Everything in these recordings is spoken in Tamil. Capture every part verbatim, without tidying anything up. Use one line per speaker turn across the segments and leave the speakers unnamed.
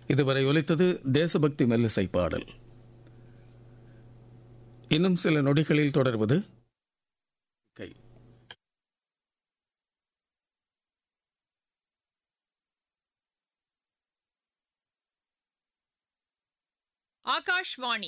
இதுவரை ஒலித்தது தேசபக்தி மெல்லிசை பாடல். இன்னும் சில நொடிகளில் தொடர்வது
ஆகாஷ்வாணி.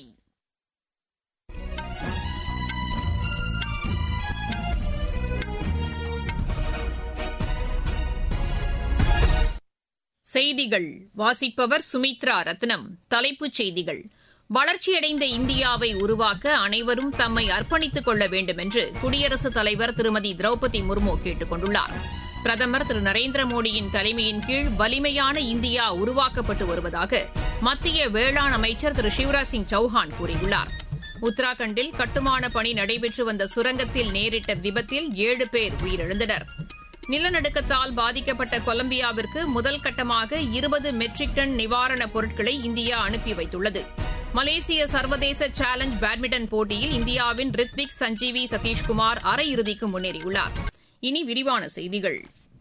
செய்திகள் வாசிப்பவர் சுமித்ரா ரத்னம். தலைப்புச் செய்திகள்: வளர்ச்சியடைந்த இந்தியாவை உருவாக்க அனைவரும் தம்மை அர்ப்பணித்துக் கொள்ள வேண்டும் என்று குடியரசுத் தலைவர் திருமதி திரௌபதி முர்மு கேட்டுக் கொண்டுள்ளார். பிரதமர் திரு நரேந்திர மோடியின் தலைமையின் கீழ் வலிமையான இந்தியா உருவாக்கப்பட்டு வருவதாக மத்திய வேளாண் அமைச்சர் திரு சிவராஜ் சிங் சௌஹான் கூறியுள்ளார். உத்தராகண்டில் கட்டுமான பணி நடைபெற்று வந்த சுரங்கத்தில் நேரிட்ட விபத்தில் ஏழு பேர் உயிரிழந்தனர். நிலநடுக்கத்தால் பாதிக்கப்பட்ட கொலம்பியாவிற்கு முதல் கட்டமாக இருபது மெட்ரிக் டன் நிவாரணப் பொருட்களை இந்தியா அனுப்பி வைத்துள்ளது. மலேசிய சர்வதேச சேலஞ்ச் பேட்மிண்டன் போட்டியில் இந்தியாவின் ரித்விக் சஞ்சீவி சதீஷ்குமார் அரையிறுதிக்கு முன்னேறியுள்ளார். இனி விரிவான செய்திகள்.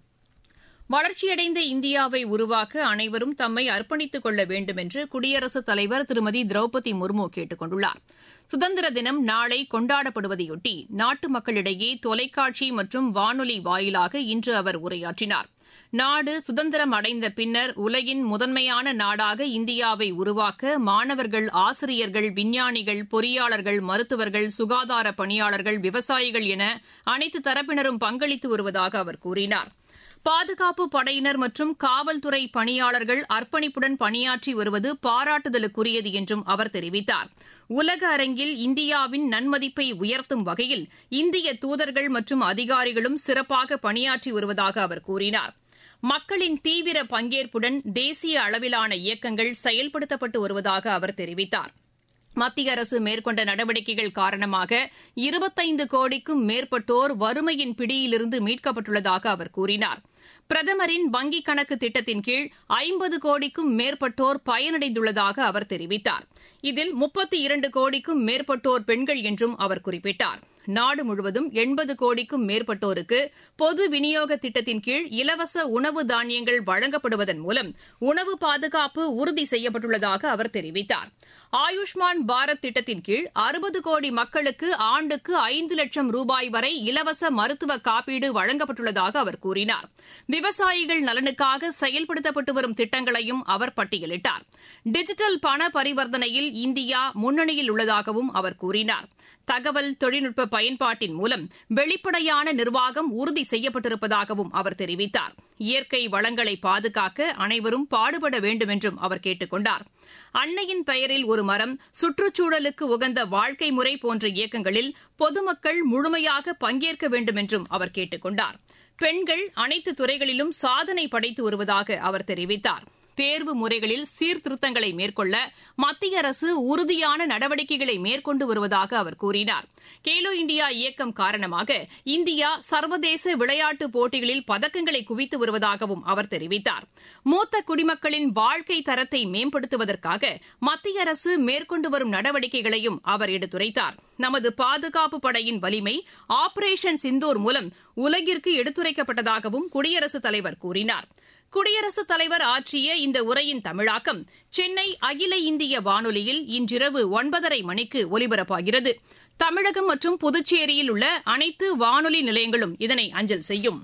வளர்ச்சியடைந்த இந்தியாவை உருவாக்க அனைவரும் தம்மை அர்ப்பணித்துக் கொள்ள வேண்டும் என்று குடியரசுத் தலைவர் திருமதி திரௌபதி முர்மு கேட்டுக் கொண்டுள்ளார். சுதந்திர தினம் நாளை கொண்டாடப்படுவதையொட்டி நாட்டு மக்களிடையே தொலைக்காட்சி மற்றும் வானொலி வாயிலாக இன்று அவர் உரையாற்றினார். நாடு சுதந்திரம் அடைந்த பின்னர் உலகின் முதன்மையான நாடாக இந்தியாவை உருவாக்க மாணவர்கள், ஆசிரியர்கள், விஞ்ஞானிகள், பொறியாளர்கள், மருத்துவர்கள், சுகாதார பணியாளர்கள், விவசாயிகள் என அனைத்து தரப்பினரும் பங்களித்து வருவதாக அவர் கூறினார். பாதுகாப்பு படையினர் மற்றும் காவல்துறை பணியாளர்கள் அர்ப்பணிப்புடன் பணியாற்றி வருவது பாராட்டுதலுக்குரியது என்றும் அவர் தெரிவித்தார். உலக அரங்கில் இந்தியாவின் நன்மதிப்பை உயர்த்தும் வகையில் இந்திய தூதர்கள் மற்றும் அதிகாரிகளும் சிறப்பாக பணியாற்றி வருவதாக அவர் கூறினார். மக்களின் தீவிர பங்கேற்புடன் தேசிய அளவிலான இயக்கங்கள் செயல்படுத்தப்பட்டு வருவதாக அவர் தெரிவித்தார். மத்திய அரசு மேற்கொண்ட நடவடிக்கைகள் காரணமாக இருபத்தைந்து கோடிக்கும் மேற்பட்டோர் வறுமையின் பிடியிலிருந்து மீட்கப்பட்டுள்ளதாக அவர் கூறினார். பிரதமரின் வங்கிக் கணக்கு திட்டத்தின் கீழ் ஐம்பது கோடிக்கும் மேற்பட்டோர் பயனடைந்துள்ளதாக அவர் தெரிவித்தார். இதில் முப்பத்தி இரண்டு கோடிக்கும் மேற்பட்டோர் பெண்கள் என்றும் அவர் குறிப்பிட்டார். நாடு முழுவதும் எண்பது கோடிக்கும் மேற்பட்டோருக்கு பொது விநியோக திட்டத்தின் கீழ் இலவச உணவு தானியங்கள் வழங்கப்படுவதன் மூலம் உணவு பாதுகாப்பு உறுதி செய்யப்பட்டுள்ளதாக அவர் தெரிவித்தார். ஆயுஷ்மான் பாரத் திட்டத்தின் கீழ் அறுபது கோடி மக்களுக்கு ஆண்டுக்கு ஐந்து லட்சம் ரூபாய் வரை இலவச மருத்துவ காப்பீடு வழங்கப்பட்டுள்ளதாக அவர் கூறினார். விவசாயிகள் நலனுக்காக செயல்படுத்தப்பட்டு வரும் திட்டங்களையும் அவர் பட்டியலிட்டார். டிஜிட்டல் பண பரிவர்த்தனையில் இந்தியா முன்னணியில் உள்ளதாகவும் அவர் கூறினார். தகவல் தொழில்நுட்ப பயன்பாட்டின் மூலம் வெளிப்படையான நிர்வாகம் உறுதி செய்யப்பட்டிருப்பதாகவும் அவர் தெரிவித்தார். இயற்கை வளங்களை பாதுகாக்க அனைவரும் பாடுபட வேண்டும் என்றும் அவர் கேட்டுக் கொண்டார். அன்னையின் பெயரில் ஒரு மரம், சுற்றுச்சூழலுக்கு உகந்த வாழ்க்கை முறை போன்ற இயக்கங்களில் பொதுமக்கள் முழுமையாக பங்கேற்க வேண்டும் என்றும் அவர் கேட்டுக் கொண்டார். பெண்கள் அனைத்து துறைகளிலும் சாதனை படைத்து வருவதாக அவர் தெரிவித்தார். தேர்வு முறைகளில் சீர்திருத்தங்களை மேற்கொள்ள மத்திய அரசு உறுதியான நடவடிக்கைகளை மேற்கொண்டு வருவதாக அவர் கூறினார். கேலோ இண்டியா இயக்கம் காரணமாக இந்தியா சர்வதேச விளையாட்டுப் போட்டிகளில் பதக்கங்களை குவித்து வருவதாகவும் அவர் தெரிவித்தார். மூத்த குடிமக்களின் வாழ்க்கை தரத்தை மேம்படுத்துவதற்காக மத்திய அரசு மேற்கொண்டு வரும் நடவடிக்கைகளையும் அவர் எடுத்துரைத்தார். நமது பாதுகாப்பு படையின் வலிமை ஆபரேஷன் சிந்தூர் மூலம் உலகிற்கு எடுத்துரைக்கப்பட்டதாகவும் குடியரசுத் தலைவர் கூறினார். குடியரசுத் தலைவர் ஆற்றிய இந்த உரையின் தமிழாக்கம் சென்னை அகில இந்திய வானொலியில் இன்றிரவு ஒன்பதரை மணிக்கு ஒலிபரப்பாகிறது. தமிழகம் மற்றும் புதுச்சேரியில் உள்ள அனைத்து வானொலி நிலையங்களும் இதனை அஞ்சல் செய்யும்.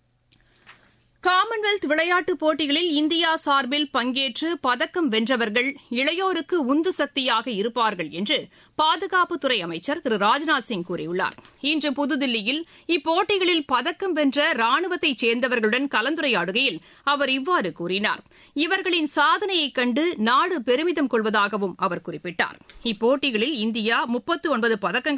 காமன்வெல்த் விளையாட்டுப் போட்டிகளில் இந்தியா சார்பில் பங்கேற்று பதக்கம் வென்றவர்கள் இளையோருக்கு உந்து சக்தியாக இருப்பார்கள் என்று பாதுகாப்புத்துறை அமைச்சர் திரு ராஜ்நாத் சிங் கூறியுள்ளார். இன்று புதுதில்லியில் இப்போட்டிகளில் பதக்கம் வென்ற ராணுவத்தைச் சேர்ந்தவர்களுடன் கலந்துரையாடுகையில் அவர் இவ்வாறு கூறினார். இவர்களின் சாதனையைக் கண்டு நாடு பெருமிதம் கொள்வதாகவும் அவர் குறிப்பிட்டார். இப்போட்டிகளில் இந்தியா முப்பத்து ஒன்பது பதக்கங்கள்